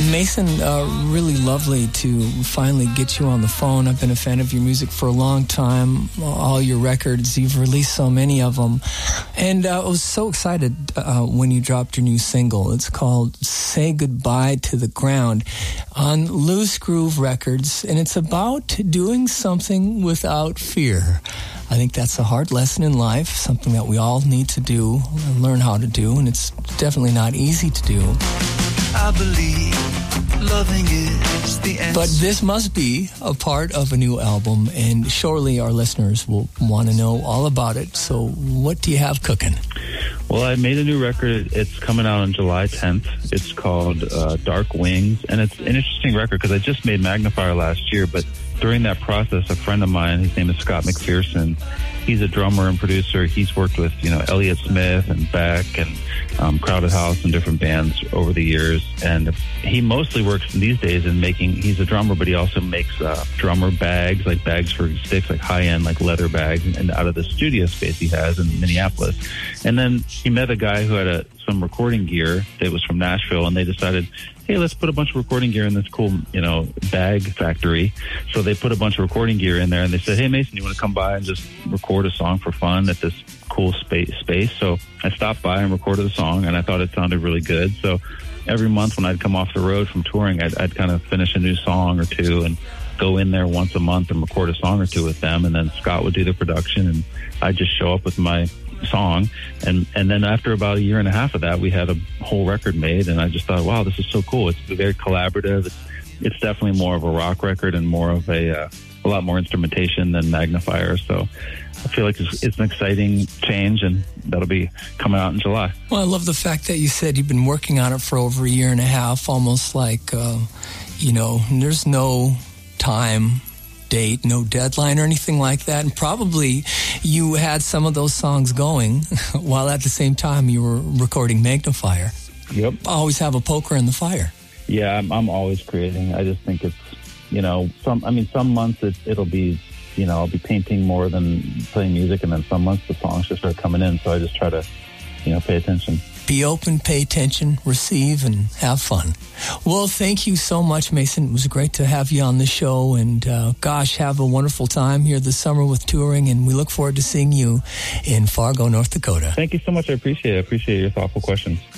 Mason, really lovely to finally get you on the phone. I've been a fan of your music for a long time. All your records, you've released so many of them. And I was so excited when you dropped your new single. It's called Say Goodbye to the Ground on Loose Groove Records. And it's about doing something without fear. I think that's a hard lesson in life, something that we all need to do and learn how to do. And it's definitely not easy to do. I believe loving is the answer. But this must be a part of a new album, and surely our listeners will want to know all about it. So what do you have cooking? Well, I made a new record. It's coming out on July 10th. It's called Dark Wings, and it's an interesting record because I just made Magnifier last year, but during that process, a friend of mine, his name is Scott McPherson, he's a drummer and producer. He's worked with, Elliott Smith and Beck and Crowded House and different bands over the years. And he mostly works these days in he's a drummer, but he also makes drummer bags, like bags for sticks, like high-end, like leather bags, and out of the studio space he has in Minneapolis. And then he met a guy who had some recording gear that was from Nashville, and they decided, hey, let's put a bunch of recording gear in this cool, bag factory. So they put a bunch of recording gear in there, and they said, hey, Mason, you want to come by and just record a song for fun at this cool space? So I stopped by and recorded the song, and I thought it sounded really good. So every month when I'd come off the road from touring, I'd kind of finish a new song or two and go in there once a month and record a song or two with them. And then Scott would do the production, and I'd just show up with my song, and then after about a year and a half of that, we had a whole record made, and I just thought, wow, this is so cool. It's very collaborative. It's definitely more of a rock record and more of a lot more instrumentation than Magnifier. So I feel like it's an exciting change, and that'll be coming out in July. Well, I love the fact that you said you've been working on it for over a year and a half, almost like, there's no time date, no deadline or anything like that. And probably you had some of those songs going while at the same time you were recording Magnifier. Yep. Always have a poker in the fire. Yeah, I'm always creating. I just think it's, some months it'll be, I'll be painting more than playing music, and then some months the songs just start coming in. So I just try to, pay attention. Be open, pay attention, receive, and have fun. Well, thank you so much, Mason. It was great to have you on the show, and have a wonderful time here this summer with touring, and we look forward to seeing you in Fargo, North Dakota. Thank you so much. I appreciate it. I appreciate your thoughtful questions.